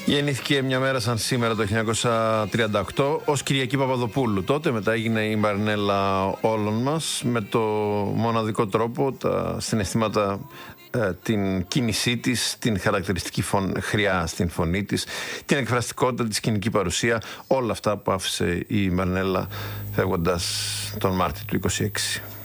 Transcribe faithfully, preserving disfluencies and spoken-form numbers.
Γεννήθηκε μια μέρα σαν σήμερα το χίλια εννιακόσια τριάντα οκτώ ως Κυριακή Παπαδοπούλου. Τότε μετά έγινε η Μαρινέλα όλων μας, με το μοναδικό τρόπο, τα συναισθήματα, ε, την κίνησή της, την χαρακτηριστική φων, χρειά στην φωνή της, την εκφραστικότητα, τη σκηνική παρουσία, όλα αυτά που άφησε η Μαρινέλα φεύγοντας τον Μάρτιο του είκοσι έξι.